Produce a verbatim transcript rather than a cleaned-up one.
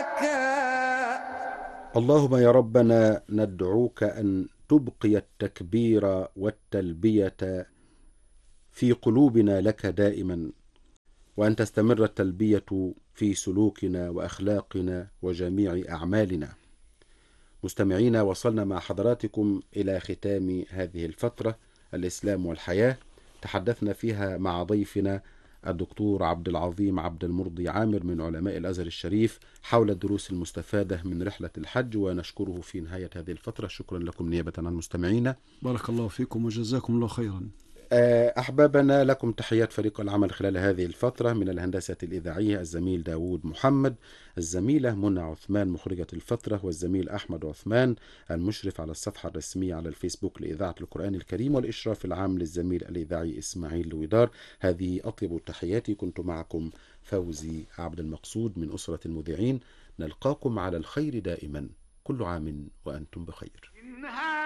اللهم يا ربنا ندعوك أن تبقي التكبير والتلبية في قلوبنا لك دائما، وأن تستمر التلبية في سلوكنا وأخلاقنا وجميع أعمالنا. مستمعينا، وصلنا مع حضراتكم إلى ختام هذه الفترة، الإسلام والحياة، تحدثنا فيها مع ضيفنا الدكتور عبد العظيم عبد المرضي عامر من علماء الأزهر الشريف حول الدروس المستفادة من رحلة الحج، ونشكره في نهاية هذه الفترة. شكرا لكم نيابة عن المستمعين. بارك الله فيكم وجزاكم الله خيرا. أحبابنا، لكم تحيات فريق العمل خلال هذه الفترة، من الهندسة الإذاعية الزميل داود محمد، الزميلة منى عثمان مخرجة الفترة، والزميل أحمد عثمان المشرف على الصفحة الرسمية على الفيسبوك لإذاعة القرآن الكريم، والإشراف العام للزميل الإذاعي إسماعيل لويدار. هذه أطيب تحياتي، كنت معكم فوزي عبد المقصود من أسرة المذيعين. نلقاكم على الخير دائما، كل عام وأنتم بخير.